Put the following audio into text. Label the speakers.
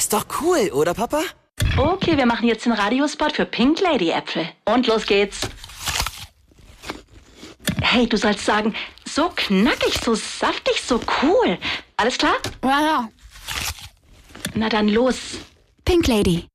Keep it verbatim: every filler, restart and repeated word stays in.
Speaker 1: Ist doch cool, oder Papa?
Speaker 2: Okay, wir machen jetzt den Radiospot für Pink Lady Äpfel. Und los geht's. Hey, du sollst sagen, so knackig, so saftig, so cool. Alles klar?
Speaker 3: Ja, ja.
Speaker 2: Na dann los.
Speaker 3: Pink Lady.